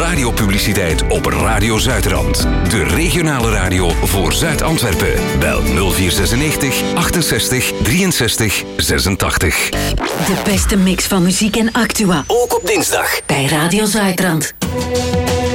radiopubliciteit op Radio Zuidrand. De regionale radio voor Zuid-Antwerpen. Bel 0496 68 63 86. De beste mix van muziek en actua. Ook op dinsdag. Bij Radio Zuidrand.